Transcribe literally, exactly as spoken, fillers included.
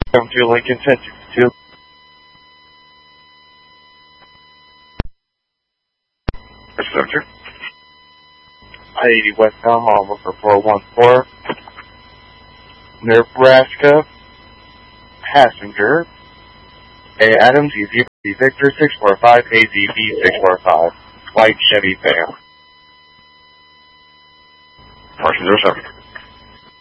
Welcome to Lincoln ten sixty-two. Subject. I eighty westbound, model for four one four. Nebraska. Passenger. A Adams E Z B Victor six four five, A Z B six four five. White Chevy van. Question zero seven.